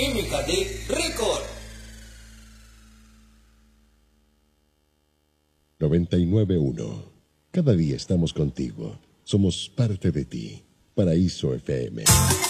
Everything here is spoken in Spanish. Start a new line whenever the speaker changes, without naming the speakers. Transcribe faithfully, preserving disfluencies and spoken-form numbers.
Química de Récord.
noventa y nueve punto uno. Cada día estamos contigo. Somos parte de ti. Paraíso F M.